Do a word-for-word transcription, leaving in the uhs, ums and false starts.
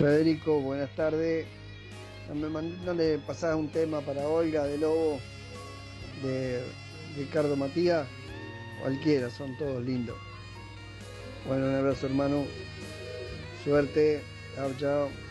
Federico, buenas tardes. No, me mand- no le pasás un tema para Olga de Lobo, de Ricardo Matías, cualquiera, son todos lindos. Bueno, un abrazo hermano, suerte, chao, chao.